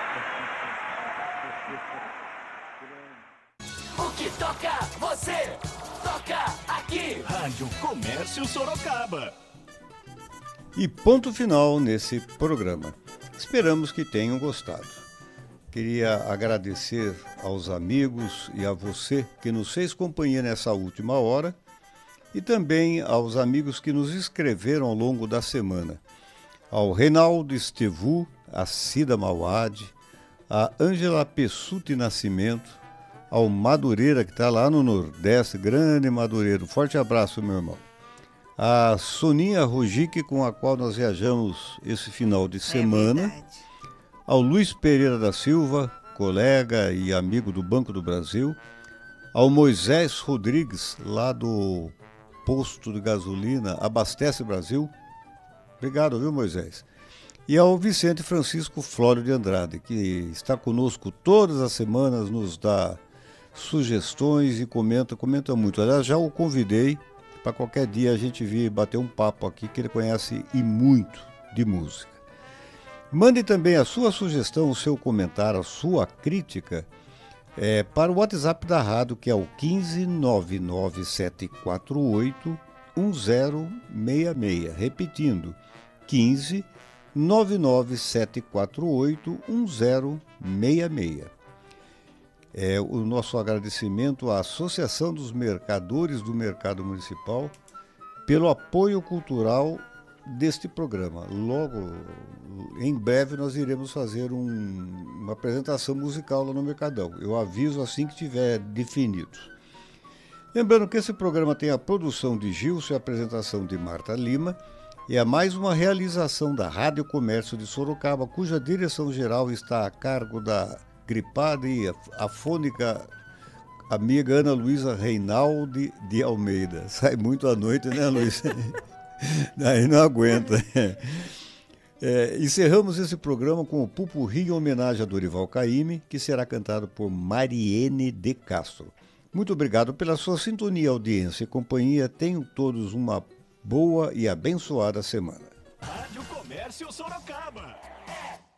O que toca, você toca aqui. Rádio Comércio Sorocaba. E ponto final nesse programa. Esperamos que tenham gostado. Queria agradecer aos amigos e a você que nos fez companhia nessa última hora e também aos amigos que nos escreveram ao longo da semana. Ao Reinaldo Estevu, a Cida Mauad, a Ângela Pessuti Nascimento, ao Madureira, que está lá no Nordeste, grande Madureira. Forte abraço, meu irmão. A Soninha Rogic, com a qual nós viajamos esse final de semana. Ao Luiz Pereira da Silva, colega e amigo do Banco do Brasil. Ao Moisés Rodrigues, lá do posto de gasolina Abastece Brasil. Obrigado, viu, Moisés? E ao Vicente Francisco Flório de Andrade, que está conosco todas as semanas, nos dá sugestões e comenta muito. Aliás, já o convidei para qualquer dia a gente vir bater um papo aqui, que ele conhece e muito de música. Mande também a sua sugestão, o seu comentário, a sua crítica para o WhatsApp da rádio, que é o 15997481066. Repetindo, 15997481066. O nosso agradecimento à Associação dos Mercadores do Mercado Municipal pelo apoio cultural deste programa. Logo, em breve, nós iremos fazer uma apresentação musical lá no Mercadão. Eu aviso assim que tiver definido. Lembrando que esse programa tem a produção de Gilson e a apresentação de Marta Lima, e é mais uma realização da Rádio Comércio de Sorocaba, cuja direção geral está a cargo da gripada e afônica amiga Ana Luísa Reinaldi de Almeida. Sai muito à noite, né, Luiz? Daí não aguenta. Encerramos esse programa com o Pupurri em homenagem a Dorival Caymmi, que será cantado por Mariene de Castro. Muito obrigado pela sua sintonia, audiência e companhia. Tenham todos uma boa e abençoada semana. Rádio Comércio Sorocaba.